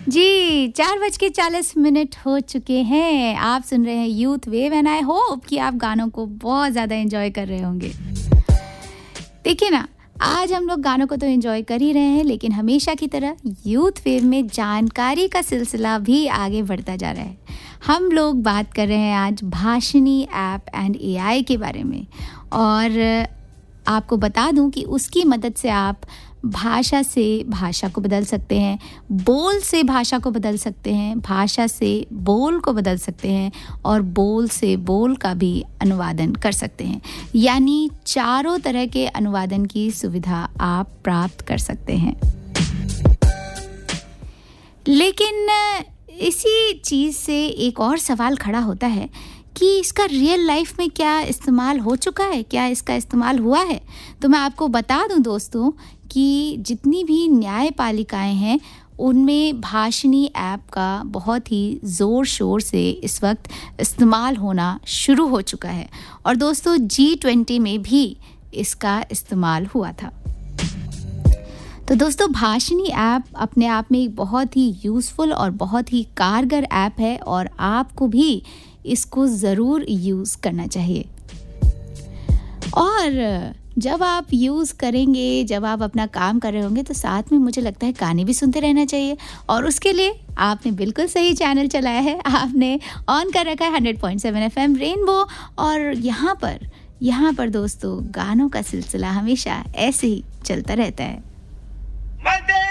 जी 4:40 हो चुके हैं। आप सुन रहे हैं youth wave and I hope कि आप गानों को बहुत ज़्यादा एंजॉय कर रहे होंगे। देखिए ना, आज हम लोग गानों को तो एंजॉय कर ही रहे हैं, लेकिन हमेशा की तरह यूथ वेव में जानकारी का सिलसिला भी आगे बढ़ता जा रहा है। हम लोग बात कर रहे हैं आज भाषिनी ऐप एंड एआई के बारे में, और आपको बता दूं कि उसकी मदद से आप भाषा से भाषा को बदल सकते हैं, बोल से भाषा को बदल सकते हैं, भाषा से बोल को बदल सकते हैं, और बोल से बोल का भी अनुवादन कर सकते हैं। यानी चारों तरह के अनुवादन की सुविधा आप प्राप्त कर सकते हैं। लेकिन इसी चीज़ से एक और सवाल खड़ा होता है कि इसका रियल लाइफ में क्या इस्तेमाल हो चुका है, क्या इसका इस्तेमाल हुआ है? तो मैं आपको बता दूं दोस्तों कि जितनी भी न्यायपालिकाएं हैं उनमें भाषिनी ऐप का बहुत ही ज़ोर शोर से इस वक्त इस्तेमाल होना शुरू हो चुका है, और दोस्तों G20 में भी इसका इस्तेमाल हुआ था। तो दोस्तों भाषिनी ऐप अपने आप में एक बहुत ही यूज़फुल और बहुत ही कारगर ऐप है, और आपको भी इसको ज़रूर यूज़ करना चाहिए। और जब आप यूज़ करेंगे, जब आप अपना काम कर रहे होंगे, तो साथ में मुझे लगता है गाने भी सुनते रहना चाहिए, और उसके लिए आपने बिल्कुल सही चैनल चलाया है। आपने ऑन कर रखा है 100.7 FM रेनबो, और यहाँ पर दोस्तों गानों का सिलसिला हमेशा ऐसे ही चलता रहता है।